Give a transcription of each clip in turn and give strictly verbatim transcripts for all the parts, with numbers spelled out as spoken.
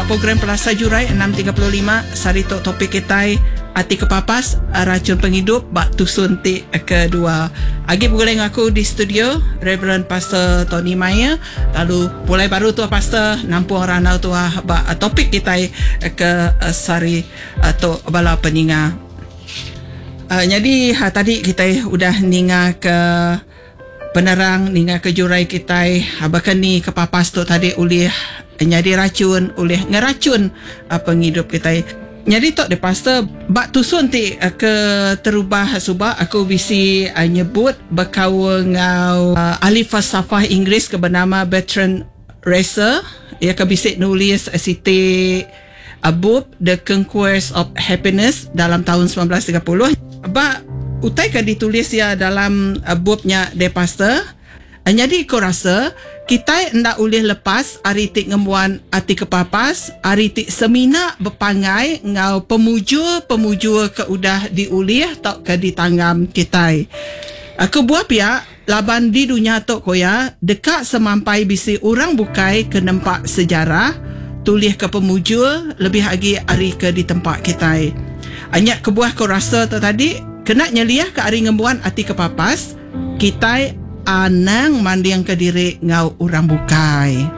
program Pelasa Jurai enam tiga puluh lima Sarito topik kita Ati kepapas racun penghidup bak tusun ti kedua. Agi bergulai dengan aku di studio Reverend Pastor Tony Maya. Lalu mulai baru tu Pastor nampung ranau tu bak topik kita ke uh, sari atau uh, bala peninga. Uh, jadi ha, tadi kita udah ninga ke penerang, ninga ke jurai kita bahkan ni kepapas tu tadi oleh jadi racun, oleh ngeracun uh, penghidup kita. Jadi tok de pastor bak tusun ti uh, ke terubah subah aku bisi uh, nyebut berkawan ngau uh, ahli falsafah Inggeris ke bernama Bertrand Russell. Ia ke bisik nulis uh, siti a book The Conquest of Happiness dalam tahun sembilan belas tiga puluh. Ba utai kan ditulis ya dalam uh, booknya de pastor. Uh, jadi aku rasa kita ndak boleh lepas aritik ngemuan ati kepapas, aritik semina berpangai ngau pemujur-pemujur ke udah diulih tak ke ditanggam kita. Aku buat pihak laban di dunia tok koya dekat semampai bisi orang bukai ke nempak sejarah tulis ke pemujur lebih lagi ari ke di tempat kita. Anyak kebuah ko rasa tu tadi kena nyeliah ke ari ngembuan ati kepapas kita anang mandiang ke diri ngau orang bukai.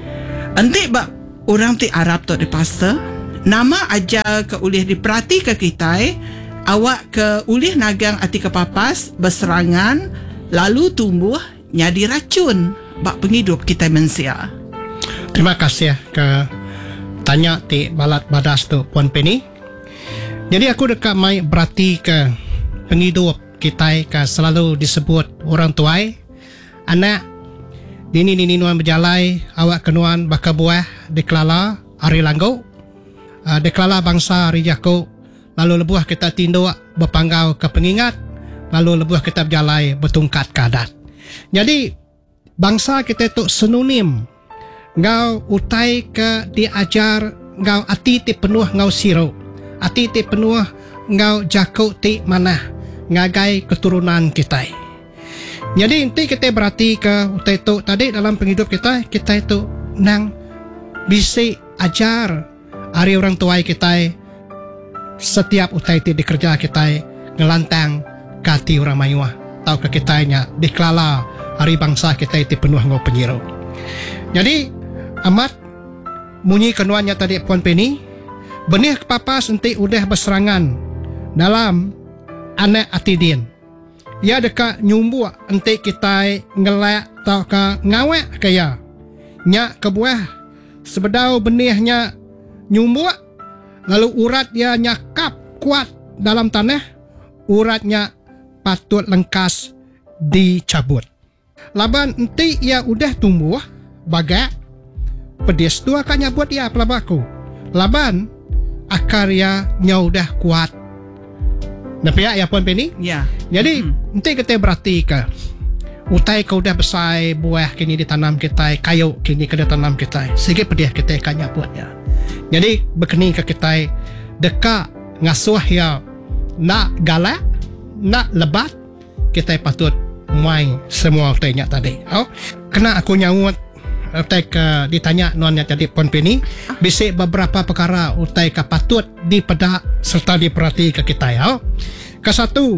Nanti bak orang ti Arab tu di pastor nama aja ke ulih diperhati ke kita awak ke ulih nagang ati kepapas berserangan lalu tumbuh nyadi racun bak penghidup kita manusia. Terima kasih ke tanya ti balat badas tu Puan Penny. Jadi aku dekat mai berarti ke penghidup kita ke selalu disebut orang tuai anak dini dini nuan berjalai awak kenuan bakabuah deklala hari langgo uh, deklala bangsa hari jako lalu lebuah kita tinduk berpanggau ke pengingat lalu lebuah kita berjalai bertungkat ke adat. Jadi bangsa kita tu sinonim ngau utai ke diajar ngau ati ti penuh ngau siro ati ti penuh ngau jako ti manah ngagai keturunan kita. Jadi inti kita berarti ke utai tu tadi dalam penghidup kita kita itu nang bisi ajar hari orang tua kita setiap utai ti dikerja kita ngelantang kati orang mayuah tau ke kitanya dikelala hari bangsa kita itu penuh ngau penyiru. Jadi amat munyi kenuannya tadi Puan Penny benih kepapas inti udah berserangan dalam anak atidin. Ya dekat nyumbuak ente kita ngelak tau ke ngawek kaya nyak kebuah sebedau benihnya nyumbuak lalu urat ya nyakap kuat dalam tanah uratnya patut lengkas dicabut laban ente ya udah tumbuh bagak pedis tu akan nyabut ya pelabaku laban akar ya nya udah kuat. Nampak ya Puan Penny? Ya. Jadi hmm. nanti kita berarti ke utai kau dah besar buah kini ditanam kita kayu kini kena tanam kita sikit pedih kita kanya buatnya. Jadi berkeni ke kita dekat ngasuh ya nak galak nak lebat kita patut main semua utainya tadi. Oh, kena aku nyawut utai ke ditanya nuannya tadi Puan Penny bisik beberapa perkara utai ke patut dipedak serta diperhati ke kita ya. Ke satu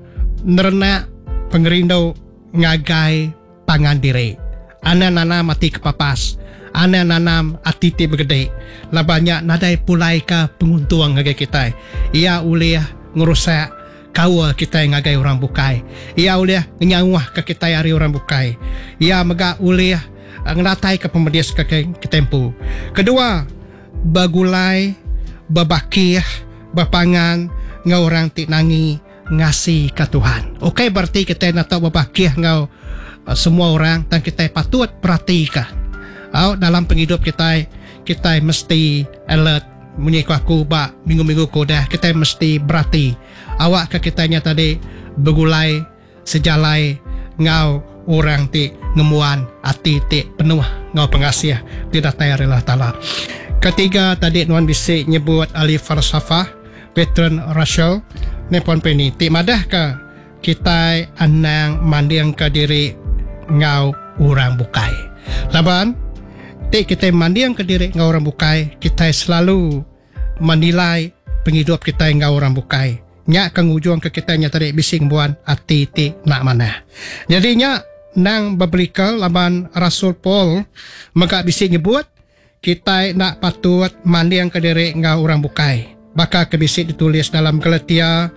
nerena pengerindau ngagai pangan diri ana nanam ati kepapas ana nanam ati ti begede labanya nadai pulai ke penguntung ngagai kita ia ulih ngerusak kawal kita ngagai orang bukai ia ulih nyawah ke kita hari orang bukai ia mega ulih ngeratai ke pemedias ke ketempu. Kedua bagulai babakih bapangan ngau orang ti nangi ngasih ke Tuhan. Okey berarti kita nak tahu babakih ngau uh, semua orang dan kita patut perhatikan. Oh, dalam penghidup kita kita mesti alert menyiku aku ba minggu-minggu kodah kita mesti berhati. Awak ke kitanya tadi begulai sejalai ngau orang ti ngemuan ati ti penuh ngau pengasih tidak tayar Allah Ta'ala. Ketiga tadi nuan bisik nyebut ahli falsafah Bertrand Russell ni Puan Penny ti madah ke kita anang mandiang ke diri ngau orang bukai laban Ti kita mandiang ke diri ngau orang bukai, kita selalu menilai penghidup kita ngau orang bukai. Nya kang ujung ke kita nya tadi bising buan ati ti nak mana. Jadi nya nang biblical laban Rasul Paul maka bising nyebut kita nak patut mandiang ke diri ngau orang bukai. Baka kebisik ditulis dalam Galatia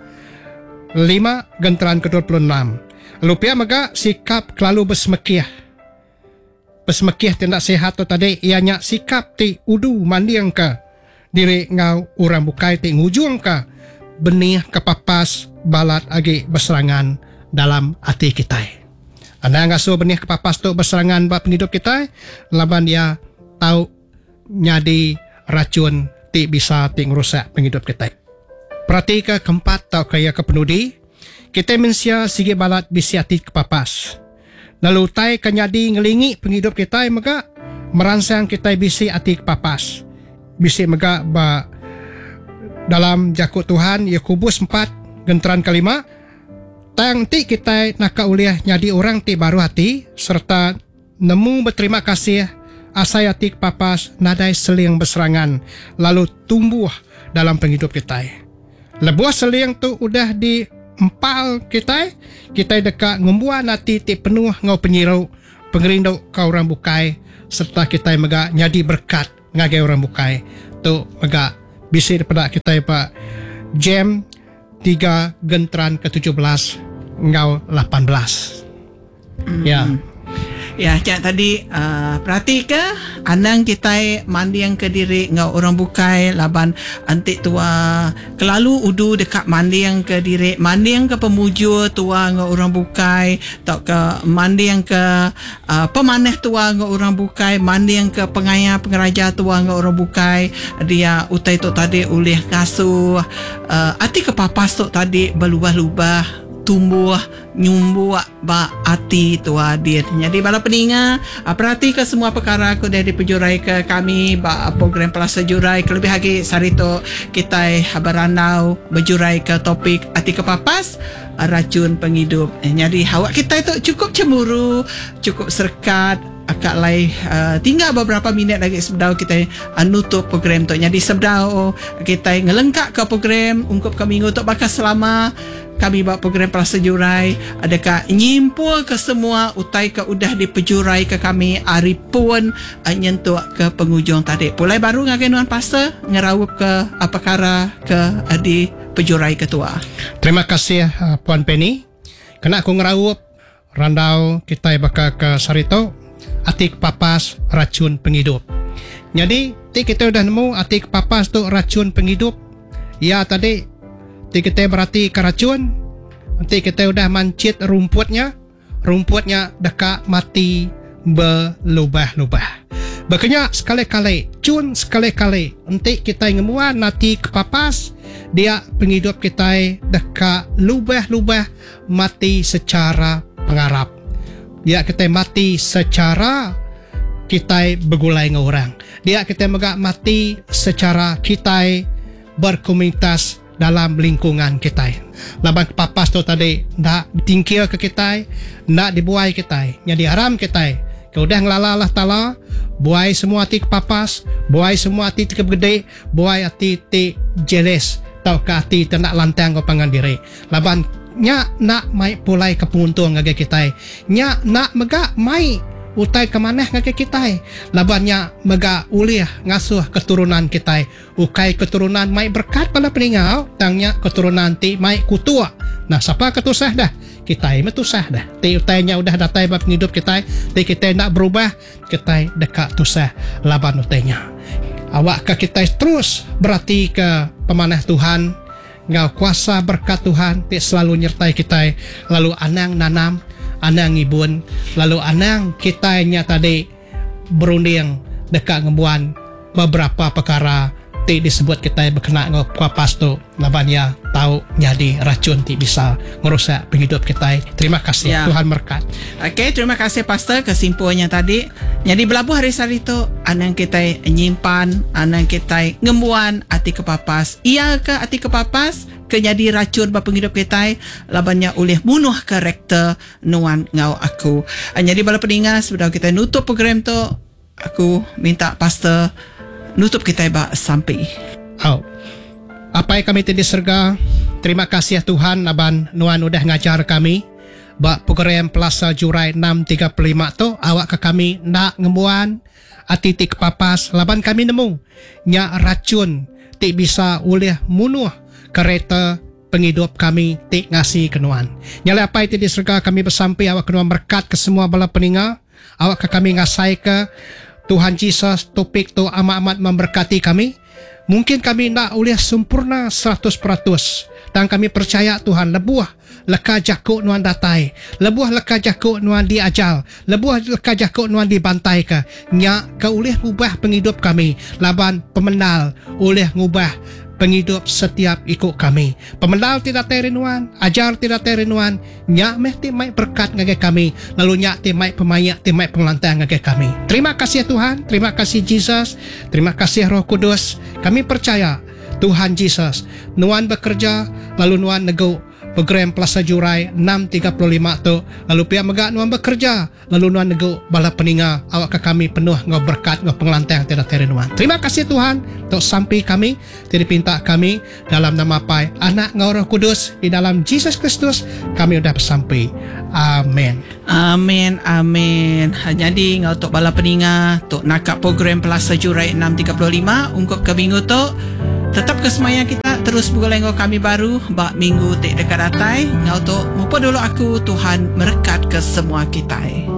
lima genteran ke dua puluh enam. Lupia maka sikap kelalu bersemekiah. Bersemekiah tindak sehat tu tadi ianya sikap ti udu mandiang ka diri ngau orang bukai ti ngujung ka benih kepapas balat agi berserangan dalam hati kita. Anda ngasuh benih kepapas tu berserangan ba penghidup kita laban dia tahu nyadi racun ti bisa ti ngerusak penghidup kita. Perhati ke keempat tau kaya kepenudi kita mensia sigi balat bisi hati kepapas. Lalu tai kenyadi ngelingi penghidup kita maka merangsang kita bisi hati kepapas. Bisi maka ba dalam jakut Tuhan Yakobus empat genteran kelima tang ti kita nak uliah nyadi orang ti baru hati serta nemu berterima kasih asai hati kepapas nadai seling berserangan lalu tumbuh dalam penghidup kita. Lebuah seling tu udah di empal kita, kita dekat ngembuan hati ti penuh ngau penyirau pengerindau kau orang bukai serta kita mega nyadi berkat ngagai orang bukai tu mega bisi daripada kita pak jam tiga genteran ke tujuh belas ngau lapan belas. Mm. Ya. Ya, cak tadi uh, perhati ke anang kita mandi yang ke diri ngau orang bukai laban antik tua kelalu udu dekat mandi yang ke diri mandi yang ke pemuju tua ngau orang bukai tak ke mandi yang ke uh, pemanah tua ngau orang bukai mandi yang ke pengaya pengeraja tua ngau orang bukai dia utai tu tadi ulih ngasuh uh, ati kepapas tu tadi berlubah-lubah tumbuh nyumbuh ba hati tua dia. Jadi bala peninga perhati ke semua perkara aku dari pejurai ke kami ba program Pelasa Jurai kelebih lagi sarito kita beranau berjurai ke topik hati kepapas racun penghidup. Jadi awak kita itu cukup cemburu, cukup serkat akak lai uh, tinggal beberapa minit lagi sebelum kita uh, nutup program tu. Jadi sebelum kita ngelengkap ke program ungkup ke minggu tu bakal selama kami buat program Pelasa Jurai adakah nyimpul ke semua utai ke udah dipejurai ke kami hari pun uh, nyentuh ke penghujung tadi. Pulai baru ngagai nuan pastor ngerawup ke apa kara ke uh, di pejurai ketua. Terima kasih uh, Puan Penny. Kena aku ngerawup randau kita bakal ke sarito atik papas racun penghidup. Jadi ti kita udah nemu atik papas tu racun penghidup. Ya tadi ti kita berarti ke racun. Nanti kita udah mancit rumputnya. Rumputnya dekat mati berlubah-lubah. Makanya sekali-kali, cun sekali-kali nanti kita ngemuan nanti kepapas dia penghidup kita dekat lubah-lubah mati secara pengarap. Dia kita mati secara kita bergulai dengan orang. Dia kita megak mati secara kita berkomunitas dalam lingkungan kita. Laban kepapas tu tadi nak tingkir ke kita, nak dibuai kita. Jadi haram kita. Kau dah ngelala Allah Ta'ala, buai semua hati kepapas, buai semua hati kegede, buai hati ti jealous, tau ke hati tak lantang kau pangan diri. Laban nya nak mai pulai ke penguntung ngage kita. Nya nak megak mai utai ke maneh ngage kita. Laban nya megak uliah ngasuh keturunan kita. Ukai keturunan mai berkat pada peningau, tangnya keturunan ti mai kutua. Nah, siapa ketusah dah? Kita metusah dah. Ti utainya udah datai bab hidup kita. Ti kita nak berubah, kita dekat tusah laban utainya. Awak ke kita terus berarti ke pemanah Tuhan. Ngau kuasa berkat Tuhan ti selalu nyertai kita. Lalu anang nanam, anang ibun, lalu anang kita nya tadi berunding dekat ngebuan beberapa perkara ti disebut kita berkena ngau kuapas tu labannya tahu nyadi racun ti bisa merusak penghidup kita. Terima kasih ya. Tuhan berkat. Okey, terima kasih pastor kesimpulannya tadi. Jadi belabuh hari hari tu anang kita nyimpan, anang kita ngembuan hati kepapas. Ia ke hati kepapas ke jadi racun bapa penghidup kita labannya oleh bunuh karakter nuan ngau aku. Jadi bala peningas sebelum kita nutup program tu aku minta pastor nutup kita ba sampai. Oh. Apa yang kami tadi serga, terima kasih ya Tuhan aban Nuan udah ngajar kami ba program Plaza Jurai enam tiga puluh lima tu awak ke kami nak ngemuan ati tik papas laban kami nemu nya racun tik bisa oleh munuh kereta penghidup kami tik ngasih kenuan. Nyala apa itu diserga kami bersampai awak kenuan berkat ke semua bala peninga. Awak ke kami ngasai ke Tuhan Yesus topik tu amat-amat memberkati kami. Mungkin kami nak oleh sempurna seratus peratus dan kami percaya Tuhan lebuah leka jakuk nuan datai, lebuah leka jakuk nuan diajal, lebuah leka jakuk nuan dibantai ke nyak ke oleh ngubah penghidup kami laban pemenal oleh ngubah penghidup setiap ikut kami. Pemenal tidak terinuan, ajar tidak terinuan, nyak meh timai berkat ngagai kami, lalu nyak timai pemayak, timai pengelantai ngagai kami. Terima kasih Tuhan, terima kasih Jesus, terima kasih Roh Kudus. Kami percaya Tuhan Jesus, nuan bekerja, lalu nuan nego program Plaza Jurai enam tiga puluh lima tu, lalu pihak megak nuan bekerja, lalu nuan nego bala peninga awak ke kami penuh ngau berkat ngau pengelantai yang tidak terinuan. Terima kasih Tuhan untuk sampai kami tidak pinta kami dalam nama Pai Anak ngau Roh Kudus di dalam Jesus Kristus kami sudah bersampai. Amin. Amin, amin. Jadi ngau tok bala peninga tok nakap program Plaza Jurai enam tiga puluh lima ungkap ke minggu tu tetap kesemayang kita terus bergolenggo kami baru bak minggu tik dekat datai ngau tok mupa dulu aku Tuhan merekat ke semua kita.